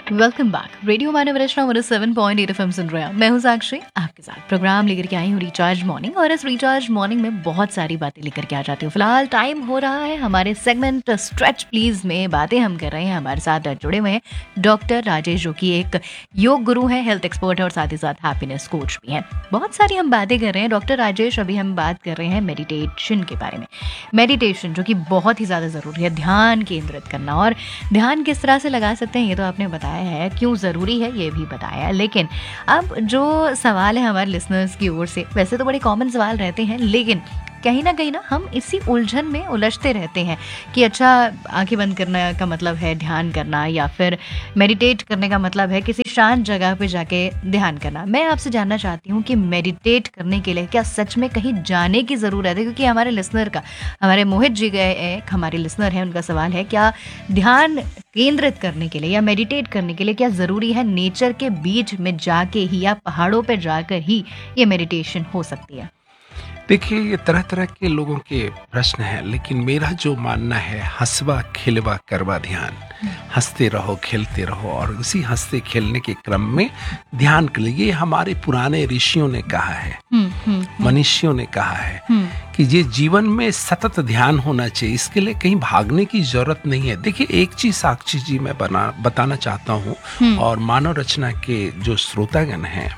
Welcome back. Radio मानव रचना 107.8 FM सुन रहे हैं। मैं हूं साक्षी, आपके साथ प्रोग्राम लेकर के आई हूं रिचार्ज मॉर्निंग। और इस रिचार्ज मॉर्निंग में बहुत सारी बातें लेकर के आ जाती हूँ। फिलहाल टाइम हो रहा है हमारे सेगमेंट स्ट्रेच प्लीज में बातें हम कर रहे हैं। हमारे साथ जुड़े हुए हैं डॉक्टर राजेश, जो कि एक योग गुरु है, हेल्थ एक्सपर्ट है और साथ ही साथ हैप्पीनेस कोच भी हैं। बहुत सारी हम बातें कर रहे हैं। डॉक्टर राजेश, अभी हम बात कर रहे हैं मेडिटेशन के बारे में। मेडिटेशन जो कि बहुत ही ज़्यादा ज़रूरी है, ध्यान केंद्रित करना। और ध्यान किस तरह से लगा सकते हैं ये तो आपने बताया है, क्यों ज़रूरी है ये भी बताया है। लेकिन अब जो सवाल है हमारे लिसनर्स की ओर से, वैसे तो बड़े कॉमन सवाल रहते हैं, लेकिन कहीं ना हम इसी उलझन में उलझते रहते हैं कि अच्छा, आंखें बंद करने का मतलब है ध्यान करना, या फिर मेडिटेट करने का मतलब है किसी शांत जगह पे जाके ध्यान करना। मैं आपसे जानना चाहती हूँ कि मेडिटेट करने के लिए क्या सच में कहीं जाने की ज़रूरत है? क्योंकि हमारे लिसनर का, हमारे मोहित जी गए एक हमारे लिसनर हैं, उनका सवाल है, क्या ध्यान केंद्रित करने के लिए या मेडिटेट करने के लिए क्या ज़रूरी है नेचर के बीच में जाके ही या पहाड़ों पे जाकर ही ये मेडिटेशन हो सकती है? देखिए, ये तरह तरह के लोगों के प्रश्न हैं, लेकिन मेरा जो मानना है, हंसवा खिलवा करवा ध्यान। हंसते रहो, खेलते रहो, और उसी हंसते खेलने के क्रम में ध्यान के लिए, ये हमारे पुराने ऋषियों ने कहा है, मनुष्यों ने कहा है कि ये जीवन में सतत ध्यान होना चाहिए। इसके लिए कहीं भागने की जरूरत नहीं है। देखिए, एक चीज साक्षी जी मैं बताना चाहता हूँ, और मानव रचना के जो श्रोतागण हैं,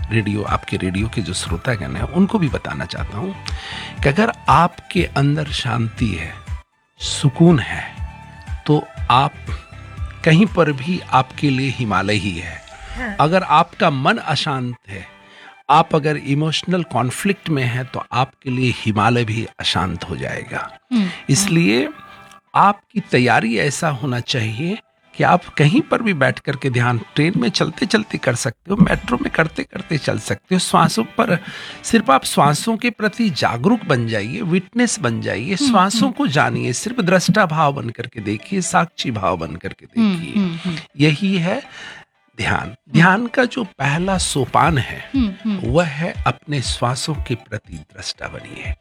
आपके रेडियो के जो श्रोतागण हैं, उनको भी बताना चाहता हूं कि अगर आपके अंदर शांति है, सुकून है, तो आप कहीं पर भी आपके लिए हिमालय ही है। अगर आपका मन अशांत है, आप अगर इमोशनल कॉन्फ्लिक्ट में हैं, तो आपके लिए हिमालय भी अशांत हो जाएगा। इसलिए आपकी तैयारी ऐसा होना चाहिए कि आप कहीं पर भी बैठ करके ध्यान, ट्रेन में चलते चलते कर सकते हो, मेट्रो में करते करते चल सकते हो। श्वासों पर सिर्फ आप श्वासों के प्रति जागरूक बन जाइए, विटनेस बन जाइए, श्वासों को जानिए, सिर्फ दृष्टा भाव बन करके देखिए, साक्षी भाव बन करके देखिए। यही है ध्यान। ध्यान का जो पहला सोपान है वह है अपने श्वासों के प्रति दृष्टा बनिए।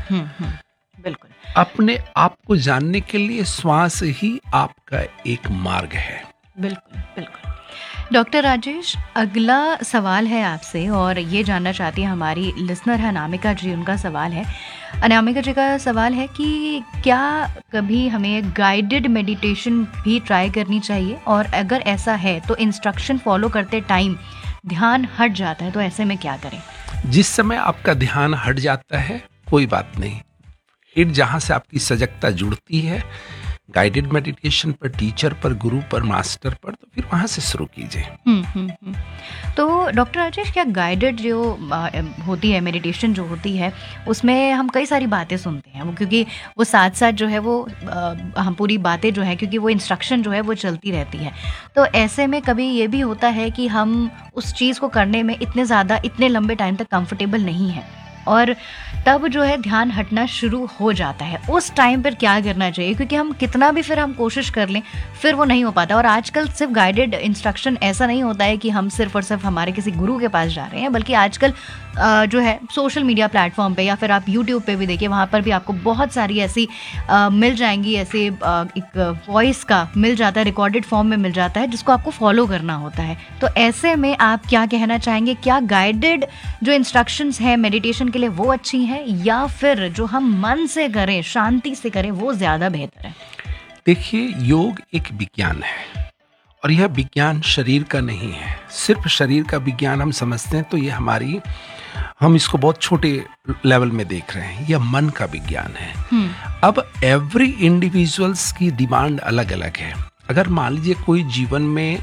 बिल्कुल। अपने आप को जानने के लिए श्वास ही आपका एक मार्ग है। बिल्कुल बिल्कुल। डॉक्टर राजेश, अगला सवाल है आपसे, और ये जानना चाहती है हमारी लिसनर है अनामिका जी। उनका सवाल है, अनामिका जी का सवाल है कि क्या कभी हमें गाइडेड मेडिटेशन भी ट्राई करनी चाहिए, और अगर ऐसा है तो इंस्ट्रक्शन फॉलो करते टाइम ध्यान हट जाता है, तो ऐसे में क्या करें? जिस समय आपका ध्यान हट जाता है, कोई बात नहीं, फिर जहाँ से आपकी सजगता जुड़ती है, गाइडेड मेडिटेशन पर, टीचर पर, गुरु पर, मास्टर पर, तो फिर वहाँ से शुरू कीजिए। तो डॉक्टर राजेश, क्या गाइडेड जो होती है मेडिटेशन जो होती है, उसमें हम कई सारी बातें सुनते हैं, वो क्योंकि वो साथ साथ जो है वो हम पूरी बातें जो है, क्योंकि वो इंस्ट्रक्शन जो है वो चलती रहती है, तो ऐसे में कभी ये भी होता है कि हम उस चीज़ को करने में इतने ज़्यादा, इतने लंबे टाइम तक कंफर्टेबल नहीं है, और तब जो है ध्यान हटना शुरू हो जाता है। उस टाइम पर क्या करना चाहिए? क्योंकि हम कितना भी फिर हम कोशिश कर लें, फिर वो नहीं हो पाता। और आजकल सिर्फ गाइडेड इंस्ट्रक्शन ऐसा नहीं होता है कि हम सिर्फ और सिर्फ हमारे किसी गुरु के पास जा रहे हैं, बल्कि आजकल जो है सोशल मीडिया प्लेटफॉर्म पे, या फिर आप यूट्यूब पे भी देखिए, वहाँ पर भी आपको बहुत सारी ऐसी मिल जाएंगी, ऐसे एक वॉइस का मिल जाता है, रिकॉर्डेड फॉर्म में मिल जाता है, जिसको आपको फॉलो करना होता है। तो ऐसे में आप क्या कहना चाहेंगे? क्या गाइडेड जो इंस्ट्रक्शंस हैं मेडिटेशन के लिए वो अच्छी हैं, या फिर जो हम मन से करें, शांति से करें, वो ज़्यादा बेहतर है? देखिए, योग एक विज्ञान है, और यह विज्ञान शरीर का नहीं है। सिर्फ शरीर का विज्ञान हम समझते हैं तो ये हम इसको बहुत छोटे लेवल में देख रहे हैं। यह मन का विज्ञान है। अब एवरी इंडिविजुअल्स की डिमांड अलग अलग है। अगर मान लीजिए कोई जीवन में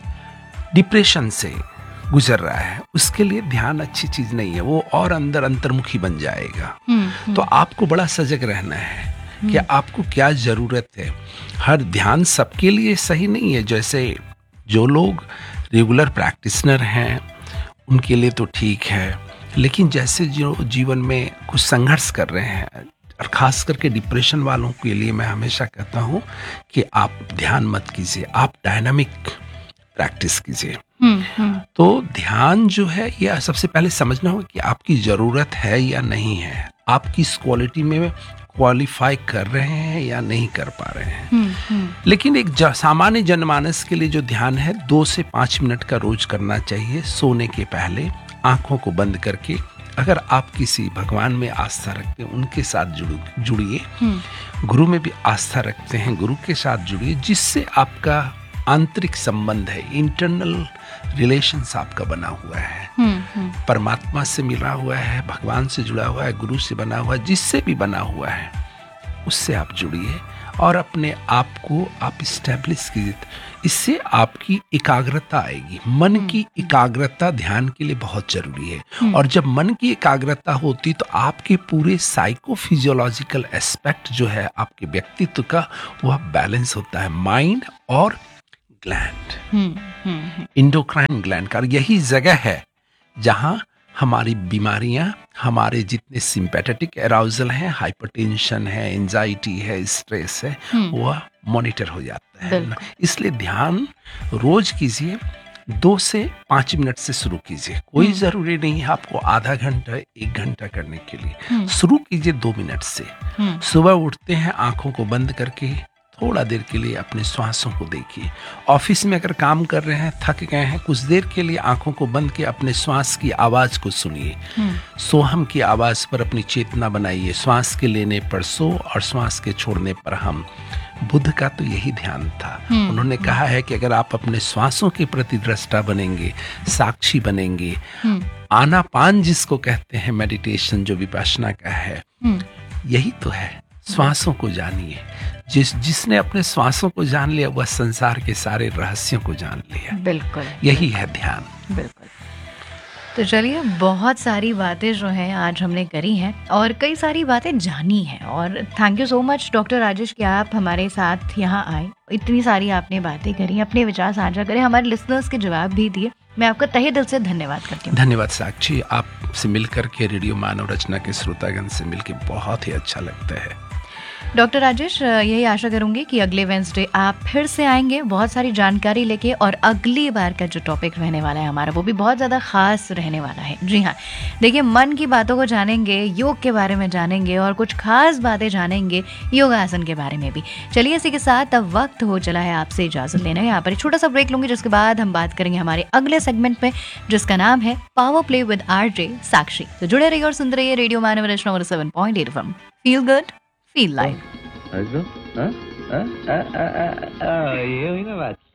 डिप्रेशन से गुजर रहा है, उसके लिए ध्यान अच्छी चीज नहीं है, वो और अंदर अंतर्मुखी बन जाएगा। तो आपको बड़ा सजग रहना है कि आपको क्या जरूरत है। हर ध्यान सबके लिए सही नहीं है। जैसे जो लोग रेगुलर प्रैक्टिशनर हैं उनके लिए तो ठीक है, लेकिन जैसे जो जीवन में कुछ संघर्ष कर रहे हैं, और खास करके डिप्रेशन वालों के लिए मैं हमेशा कहता हूँ कि आप ध्यान मत कीजिए, आप डायनामिक प्रैक्टिस कीजिए। तो ध्यान जो है, यह सबसे पहले समझना होगा कि आपकी जरूरत है या नहीं है, आपकी इस क्वालिटी में क्वालिफाई कर रहे हैं या नहीं कर पा रहे हैं। लेकिन एक सामान्य जनमानस के लिए जो ध्यान है 2 से 5 मिनट का रोज करना चाहिए सोने के पहले, आंखों को बंद करके। अगर आप किसी भगवान में आस्था रखते हैं उनके साथ जुड़िए, गुरु में भी आस्था रखते हैं गुरु के साथ जुड़िए, जिससे आपका आंतरिक संबंध है, इंटरनल रिलेशंस आपका बना हुआ है, परमात्मा से मिला हुआ है, भगवान से जुड़ा हुआ है, गुरु से बना हुआ है, जिससे भी बना हुआ है उससे आप जुड़िए और अपने आप को आप स्टैब्लिश कीजिए। इससे आपकी एकाग्रता आएगी। मन की एकाग्रता ध्यान के लिए बहुत जरूरी है, और जब मन की एकाग्रता होती तो आपके पूरे साइकोफिजियोलॉजिकल एस्पेक्ट जो है आपके व्यक्तित्व का, वह बैलेंस होता है। माइंड और ग्लैंड, इंडोक्राइन ग्लैंड का यही जगह है जहां हमारी बीमारियां, हमारे जितने सिंपैथेटिक अराउजल हैं, हाइपरटेंशन है, एंजाइटी है, स्ट्रेस है, वह मॉनिटर हो जाता है। इसलिए ध्यान रोज कीजिए, 2 से 5 मिनट से शुरू कीजिए। कोई जरूरी नहीं है आपको आधा घंटा 1 घंटा करने के लिए। शुरू कीजिए 2 मिनट से। सुबह उठते हैं, आंखों को बंद करके थोड़ा देर के लिए अपने श्वासों को देखिए। ऑफिस में अगर काम कर रहे हैं, थक गए हैं, कुछ देर के लिए आंखों को बंद के अपने श्वास की आवाज को सुनिए। सोहम की आवाज पर अपनी चेतना बनाइए। श्वास के लेने पर सो और श्वास के छोड़ने पर हम। बुद्ध का तो यही ध्यान था। उन्होंने कहा है कि अगर आप अपने श्वासों के प्रति दृष्टा बनेंगे, साक्षी बनेंगे, आनापान जिसको कहते हैं मेडिटेशन जो विपश्यना का है, यही तो है। श्वासों को जानिए। जिसने अपने श्वासों को जान लिया वह संसार के सारे रहस्यों को जान लिया। बिल्कुल, यही है ध्यान। बिल्कुल। तो चलिए, बहुत सारी बातें जो हैं आज हमने करी हैं और कई सारी बातें जानी हैं, और thank you so much doctor Rajesh कि आप हमारे साथ यहाँ आए, इतनी सारी आपने बातें करी, अपने विचार साझा करें, हमारे लिसनर्स के जवाब भी दिए। मैं आपका तहे दिल से धन्यवाद करती हूँ। धन्यवाद साक्षी, आपसे मिलकर के रेडियो मानव रचना के श्रोतागण से मिलकर बहुत ही अच्छा लगता है। डॉक्टर राजेश, यही आशा करूंगी कि अगले वेंसडे आप फिर से आएंगे बहुत सारी जानकारी लेके, और अगली बार का जो टॉपिक रहने वाला है हमारा वो भी बहुत ज़्यादा खास रहने वाला है। जी हाँ, देखिए, मन की बातों को जानेंगे, योग के बारे में जानेंगे और कुछ खास बातें जानेंगे योगासन के बारे में भी। चलिए, इसी के साथ अब वक्त हो चला है आपसे इजाज़त लेना। यहाँ पर एक छोटा सा ब्रेक लूंगी, जिसके बाद हम बात करेंगे हमारे अगले सेगमेंट में, जिसका नाम है पावर प्ले विद RJ साक्षी। तो जुड़े रहिए और सुनते रहिए रेडियो मानव रचना 7.8 FM। Feel good, feel live. ये हुई ना बात।